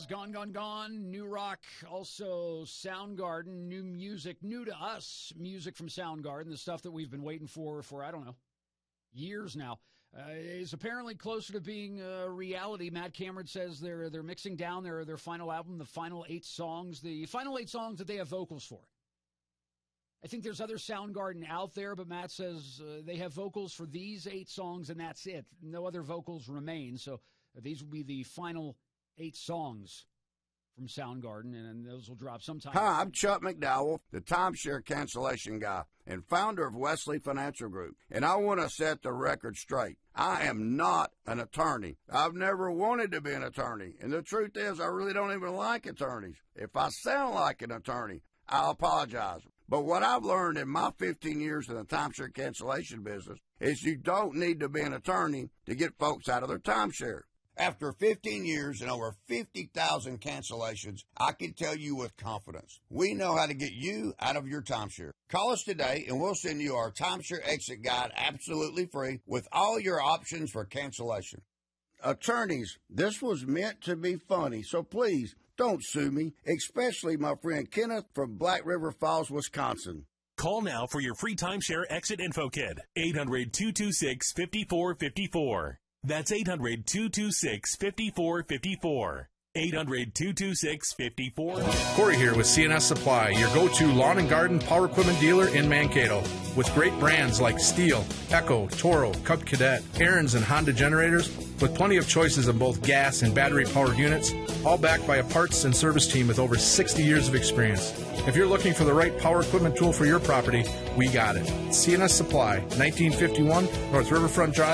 Gone, Gone, Gone, new rock, also Soundgarden, new music, new to us, music from Soundgarden, the stuff that we've been waiting for, I don't know, years now, is apparently closer to being reality. Matt Cameron says they're mixing down their final album, the final 8 songs that they have vocals for. I think there's other Soundgarden out there, but Matt says they have vocals for these 8 songs, and that's it. No other vocals remain, so these will be the final 8 songs from Soundgarden, and those will drop sometime. Hi, I'm Chuck McDowell, the timeshare cancellation guy and founder of Wesley Financial Group, and I want to set the record straight. I am not an attorney. I've never wanted to be an attorney, and the truth is I really don't even like attorneys. If I sound like an attorney, I'll apologize. But what I've learned in my 15 years in the timeshare cancellation business is you don't need to be an attorney to get folks out of their timeshare. After 15 years and over 50,000 cancellations, I can tell you with confidence, we know how to get you out of your timeshare. Call us today and we'll send you our timeshare exit guide absolutely free with all your options for cancellation. Attorneys, this was meant to be funny, so please don't sue me, especially my friend Kenneth from Black River Falls, Wisconsin. Call now for your free timeshare exit info kit. 800-226-5454. That's 800-226-5454. 800-226-5454. Corey here with CNS Supply, your go-to lawn and garden power equipment dealer in Mankato. With great brands like Steel, Echo, Toro, Cub Cadet, Ariens, and Honda generators, with plenty of choices of both gas and battery-powered units, all backed by a parts and service team with over 60 years of experience. If you're looking for the right power equipment tool for your property, we got it. CNS Supply, 1951 North Riverfront Drive.